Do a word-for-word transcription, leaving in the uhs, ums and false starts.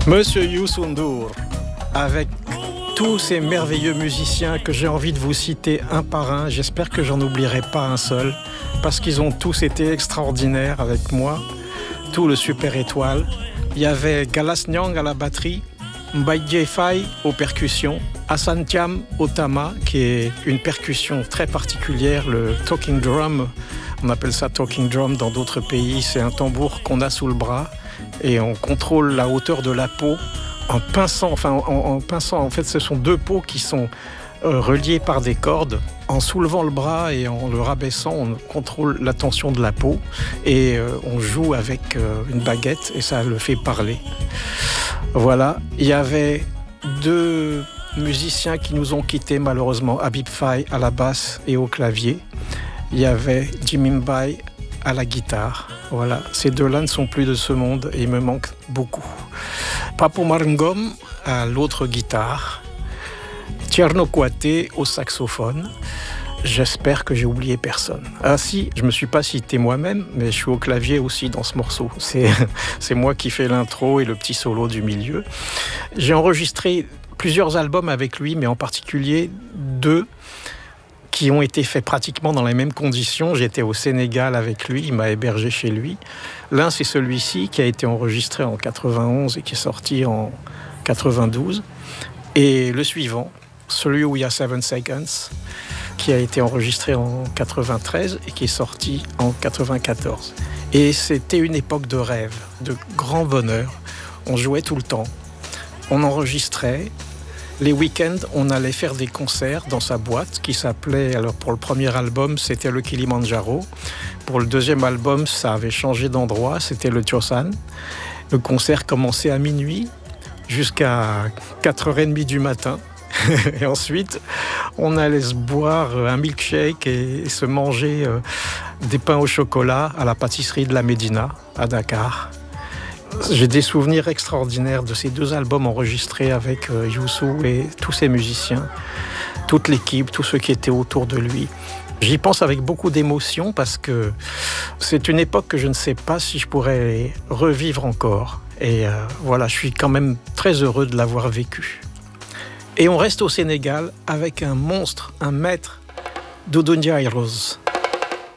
Monsieur Youssou N'Dour, avec tous ces merveilleux musiciens que j'ai envie de vous citer un par un, j'espère que j'en oublierai pas un seul, parce qu'ils ont tous été extraordinaires avec moi, tout le Super Étoile. Il y avait Galas Nyang à la batterie, Mbaye Faye aux percussions, Hassan Thiam au tama, qui est une percussion très particulière, le talking drum. On appelle ça talking drum dans d'autres pays. C'est un tambour qu'on a sous le bras et on contrôle la hauteur de la peau en pinçant. Enfin, en, en pinçant. En fait, ce sont deux peaux qui sont euh, reliées par des cordes. En soulevant le bras et en le rabaissant, on contrôle la tension de la peau et euh, on joue avec euh, une baguette et ça le fait parler. Voilà. Il y avait deux musiciens qui nous ont quittés malheureusement, Habib Faye à la basse et au clavier. Il y avait Jimmy Mbaye à la guitare. Voilà, ces deux-là ne sont plus de ce monde et il me manque beaucoup. Papou Marngom à l'autre guitare. Thierno Kouaté au saxophone. J'espère que j'ai oublié personne. Ah si, je ne me suis pas cité moi-même, mais je suis au clavier aussi dans ce morceau. C'est, c'est moi qui fais l'intro et le petit solo du milieu. J'ai enregistré plusieurs albums avec lui, mais en particulier deux qui ont été faits pratiquement dans les mêmes conditions. J'étais au Sénégal avec lui, il m'a hébergé chez lui. L'un, c'est celui-ci qui a été enregistré en quatre-vingt-onze et qui est sorti en quatre-vingt-douze. Et le suivant, celui où il y a Seven Seconds, qui a été enregistré en quatre-vingt-treize et qui est sorti en quatre-vingt-quatorze. Et c'était une époque de rêve, de grand bonheur. On jouait tout le temps, on enregistrait. Les week-ends, on allait faire des concerts dans sa boîte qui s'appelait, alors pour le premier album, c'était le Kilimandjaro. Pour le deuxième album, ça avait changé d'endroit, c'était le Tiosan. Le concert commençait à minuit jusqu'à quatre heures trente du matin. Et ensuite, on allait se boire un milkshake et se manger des pains au chocolat à la pâtisserie de la Médina, à Dakar. J'ai des souvenirs extraordinaires de ces deux albums enregistrés avec euh, Youssou et tous ses musiciens, toute l'équipe, tous ceux qui étaient autour de lui. J'y pense avec beaucoup d'émotion parce que c'est une époque que je ne sais pas si je pourrais revivre encore. Et euh, voilà, je suis quand même très heureux de l'avoir vécu. Et on reste au Sénégal avec un monstre, un maître, Doudou Ndiaye Rose.